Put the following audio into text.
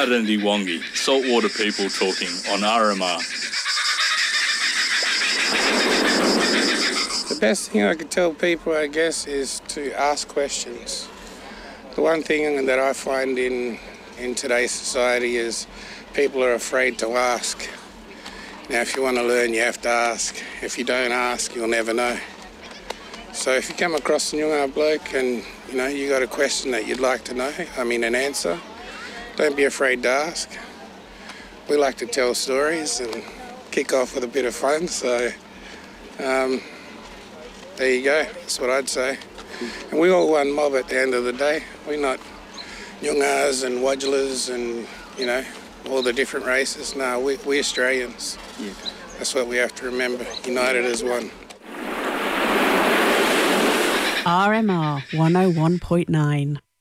Ngunnawal saltwater people talking on RMR. The best thing I could tell people, I guess, is to ask questions. The one thing that I find in today's society is people are afraid to ask. Now, if you want to learn, you have to ask. If you don't ask, you'll never know. So if you come across a Noongar bloke and, you got a question that you'd like to know, an answer, don't be afraid to ask. We like to tell stories and kick off with a bit of fun, so there you go. That's what I'd say. And we all one mob at the end of the day. We're not Noongars and Wadjalas and, all the different races. No, we Australians. Yeah. That's what we have to remember, united as one. RMR 101.9